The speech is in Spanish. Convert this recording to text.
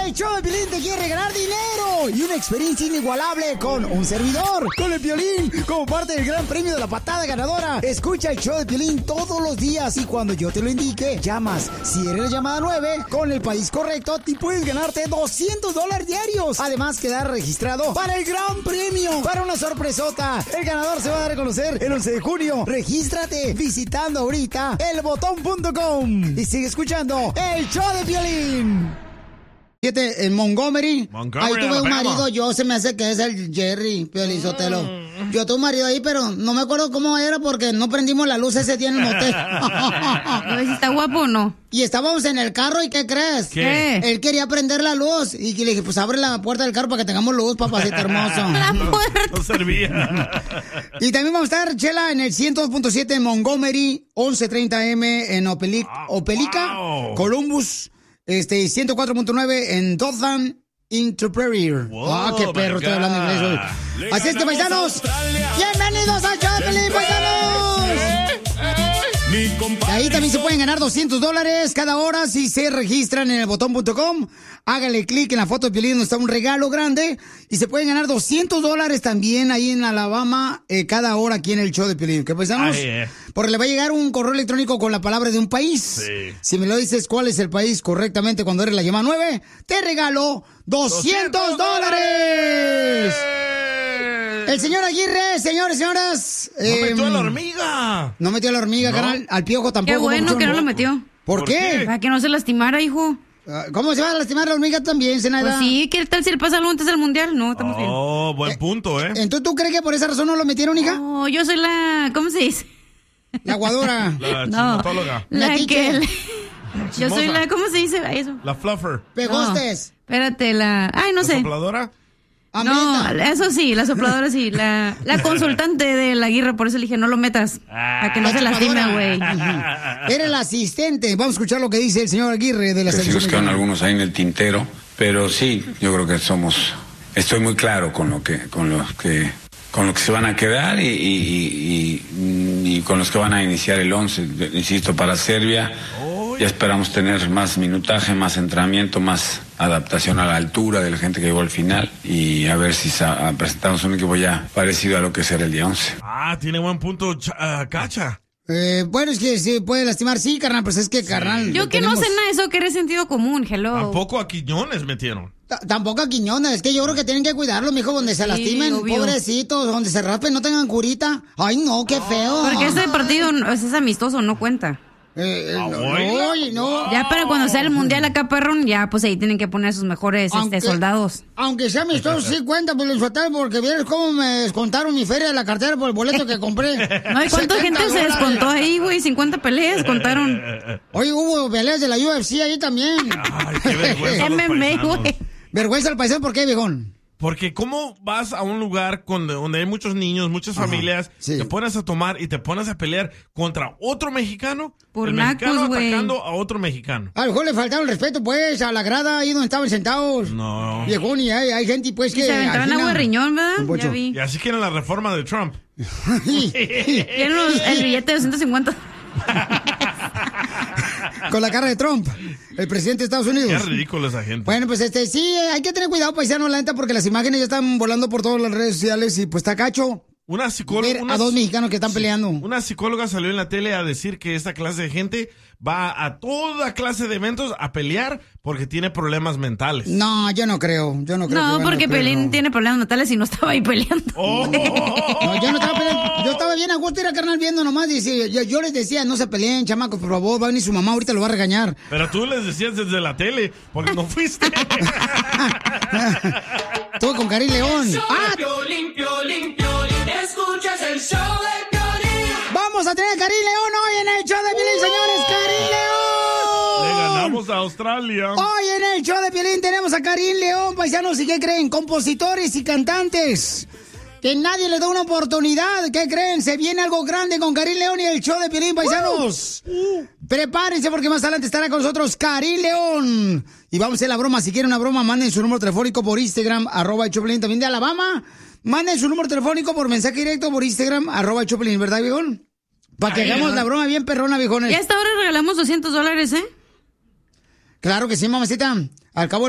El show de Piolín te quiere regalar dinero y una experiencia inigualable con un servidor, con el Piolín, como parte del gran premio de la patada ganadora. Escucha el show de Piolín todos los días y cuando yo te lo indique, llamas. Si eres la llamada 9, con el país correcto, te puedes ganarte $200 diarios. Además, quedar registrado para el gran premio, para una sorpresota. El ganador se va a dar a conocer el 11 de junio. Regístrate visitando ahorita elbotón.com y sigue escuchando el show de Piolín. Fíjate, en Montgomery, ahí tuve un marido, yo se me hace que es el Jerry Piolín Sotelo. Yo tuve un marido ahí, pero no me acuerdo cómo era porque no prendimos la luz ese día en el motel. A ver si está guapo o no. Y estábamos en el carro, ¿y qué crees? ¿Qué? Él quería prender la luz. Y le dije, pues abre la puerta del carro para que tengamos luz, papacito hermoso. La puerta. No servía. Y también vamos a estar, Chela, en el 102.7 en Montgomery, 11:30 en Opelika, Columbus, 104.9 en Dothan, Interprairie. Qué perro, estoy hablando inglés hoy. Así es que, paisanos, bienvenidos a Show de Piolín, paisanos. Y ahí también se pueden ganar $200 cada hora si se registran en elbotón.com. Hágale clic en la foto de Piolín donde está un regalo grande y se pueden ganar $200 también ahí en Alabama cada hora aquí en el show de Piolín. ¿Qué pensamos? Porque le va a llegar un correo electrónico con la palabra de un país. Sí. Si me lo dices cuál es el país correctamente cuando eres la llamada 9, te regalo $200. El señor Aguirre, señores, señoras. No metió a la hormiga. No metió a la hormiga, carnal. Al piojo tampoco. Qué bueno que no lo metió. ¿Por qué? Para que no se lastimara, hijo. ¿Cómo se va a lastimar la hormiga también, Zenaida? Pues sí, ¿qué tal si le pasa algo antes del mundial? No, estamos bien. Oh, buen punto, ¿eh? Entonces, ¿tú crees que por esa razón no lo metieron, hija? No, yo soy la... ¿Cómo se dice? La aguadora. La chismotóloga. Yo soy la... ¿Cómo se dice eso? La fluffer. Pegostes. No, espérate, Ay, no sé. ¿La sopladora? No, eso sí, la sopladora sí. La consultante de la Aguirre, por eso le dije, no lo metas. Para que no se lastime, güey. Era el asistente. Vamos a escuchar lo que dice el señor Aguirre de la selección. Sí nos quedan algunos ahí en el tintero, pero sí, yo creo que estoy muy claro con lo que se van a quedar y con los que van a iniciar el 11. Insisto, para Serbia ya esperamos tener más minutaje, más entrenamiento, más adaptación a la altura de la gente que llegó al final y a ver si presentamos un equipo ya parecido a lo que será el día 11. Tiene buen punto, Cacha. Bueno, es que se puede lastimar, sí, carnal, pues es que, carnal. Yo que no sé nada de eso, que eres sentido común, hello. Tampoco a Quiñones metieron. Tampoco a Quiñones, es que yo creo que tienen que cuidarlo, mijo, donde se lastimen, obvio. Pobrecitos, donde se raspen, no tengan curita. Ay, no, qué feo. Porque ese partido es amistoso, no cuenta. No. Ya para cuando sea el mundial acá, perrón, ya pues ahí tienen que poner a sus mejores soldados. Aunque sea amistoso, sí cuenta por el fatal, porque vieron cómo me descontaron mi feria de la cartera por el boleto que compré. No, ¿y cuánta gente se descontó ahí, güey? 50 peleas contaron. Oye, hubo peleas de la UFC ahí también. Ay, qué vergüenza. MMA, güey. Vergüenza al paisano, ¿por qué, viejón? Porque ¿cómo vas a un lugar donde hay muchos niños, muchas familias, te pones a tomar y te pones a pelear contra otro mexicano? Por el nacos, mexicano güey. atacando a otro mexicano. A lo mejor le faltaron el respeto, pues, a la grada ahí donde estaban sentados. No. Viejón, y hay gente, pues, que... Se aventaron agua de riñón, ¿verdad? Ya vi. Y así quieren la reforma de Trump. Quieren el billete de 250. Con la cara de Trump, el presidente de Estados Unidos. Qué ridículo esa gente. Bueno, pues sí, hay que tener cuidado, paisano, la neta, porque las imágenes ya están volando por todas las redes sociales y pues está gacho. A dos mexicanos que están peleando. Una psicóloga salió en la tele a decir que esta clase de gente va a toda clase de eventos a pelear porque tiene problemas mentales. No, yo no creo. No, porque Pelín tiene problemas mentales y no estaba ahí peleando. No, yo no estaba peleando. Yo estaba bien a gusto, era carnal viendo nomás. Y yo les decía, no se peleen, chamacos, por favor, va a venir su mamá, ahorita lo va a regañar. Pero tú les decías desde la tele, porque no fuiste. Estuve con Karim León. Piolín, escuchas el show de Piolín. Vamos a tener a Karim León hoy en el show de Piolín, señores. ¡Karim León! Le ganamos a Australia. Hoy en el show de Piolín tenemos a Karim León, paisanos. ¿Y qué creen? Compositores y cantantes. Que nadie le da una oportunidad. ¿Qué creen? Se viene algo grande con Karim León y el show de Piolín, paisanos. Prepárense porque más adelante estará con nosotros Karim León. Y vamos a hacer la broma. Si quieren una broma, manden su número telefónico por Instagram, @Choplin, también de Alabama. Manden su número telefónico por mensaje directo por Instagram, @Choplin, ¿verdad, viejón? Para que hagamos la broma bien perrona, viejones. Y hasta ahora regalamos $200, ¿eh? Claro que sí, mamacita. Al cabo